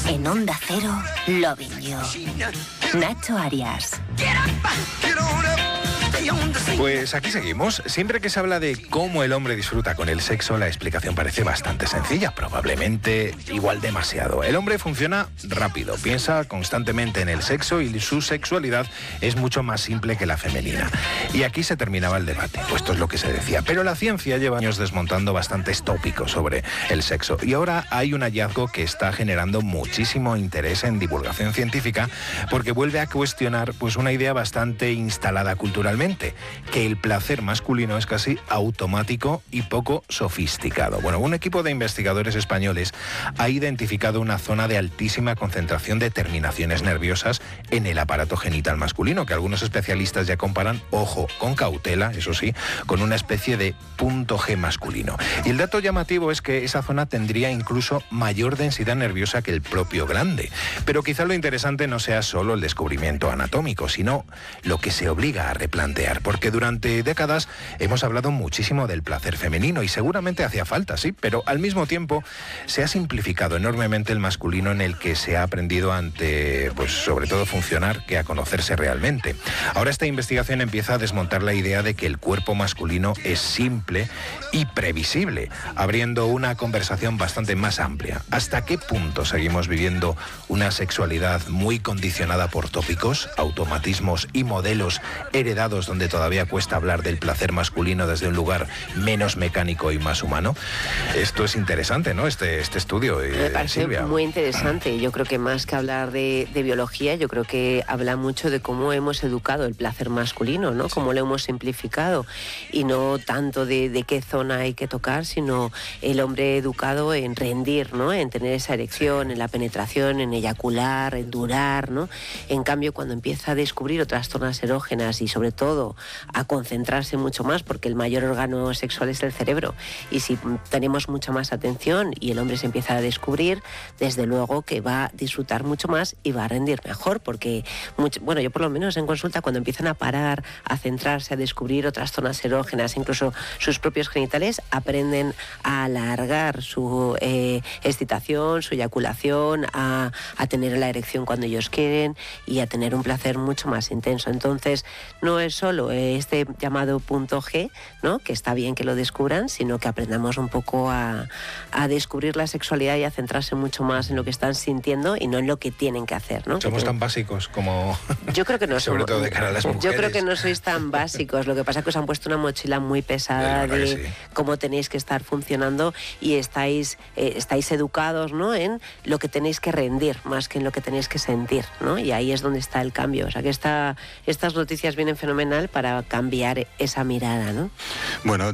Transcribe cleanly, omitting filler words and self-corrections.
En Onda Cero, Loving You. Nacho Arias. Pues aquí seguimos. Siempre que se habla de cómo el hombre disfruta con el sexo, la explicación parece bastante sencilla, probablemente igual demasiado. El hombre funciona rápido, piensa constantemente en el sexo y su sexualidad es mucho más simple que la femenina. Y aquí se terminaba el debate, pues esto es lo que se decía. Pero la ciencia lleva años desmontando bastantes tópicos sobre el sexo y ahora hay un hallazgo que está generando muchísimo interés en divulgación científica porque vuelve a cuestionar pues una idea bastante instalada culturalmente, que el placer masculino es casi automático y poco sofisticado. Bueno, un equipo de investigadores españoles ha identificado una zona de altísima concentración de terminaciones nerviosas en el aparato genital masculino, que algunos especialistas ya comparan, ojo, con cautela, eso sí, con una especie de punto G masculino. Y el dato llamativo es que esa zona tendría incluso mayor densidad nerviosa que el propio glande. Pero quizá lo interesante no sea solo el descubrimiento anatómico, sino lo que se obliga a replantear, porque durante décadas hemos hablado muchísimo del placer femenino y seguramente hacía falta, sí, pero al mismo tiempo se ha simplificado enormemente el masculino en el que se ha aprendido pues sobre todo funcionar que a conocerse realmente. Ahora esta investigación empieza a desmontar la idea de que el cuerpo masculino es simple y previsible, abriendo una conversación bastante más amplia. ¿Hasta qué punto seguimos viviendo una sexualidad muy condicionada por tópicos, automatismos y modelos heredados donde todavía cuesta hablar del placer masculino desde un lugar menos mecánico y más humano? Esto es interesante, ¿no? Este estudio, me parece Silvia. Muy interesante. Yo creo que más que hablar de biología, yo creo que habla mucho de cómo hemos educado el placer masculino, ¿no? Cómo lo hemos simplificado y no tanto de qué zona hay que tocar, sino el hombre educado en rendir, ¿no? En tener esa erección, en la penetración, en eyacular, en durar, ¿no? En cambio, cuando empieza a descubrir otras zonas erógenas y sobre todo a concentrarse mucho más, porque el mayor órgano sexual es el cerebro, y si tenemos mucha más atención y el hombre se empieza a descubrir, desde luego que va a disfrutar mucho más y va a rendir mejor, porque yo por lo menos en consulta, cuando empiezan a parar, a centrarse, a descubrir otras zonas erógenas, incluso sus propios genitales, aprenden a alargar su excitación, su eyaculación, a tener la erección cuando ellos quieren y a tener un placer mucho más intenso. Entonces, no es solo este llamado punto G, ¿no? Que está bien que lo descubran, sino que aprendamos un poco a descubrir la sexualidad y a centrarse mucho más en lo que están sintiendo y no en lo que tienen que hacer, ¿no? Somos tan básicos como... Yo creo que no sobre todo de cara a las mujeres. Yo creo que no sois tan básicos. Lo que pasa es que os han puesto una mochila muy pesada de sí, cómo tenéis que estar funcionando y estáis educados, ¿no? En lo que tenéis que rendir más que en lo que tenéis que sentir, ¿no? Y ahí es donde está el cambio. O sea que estas noticias vienen fenomenal para cambiar esa mirada, ¿no? Bueno,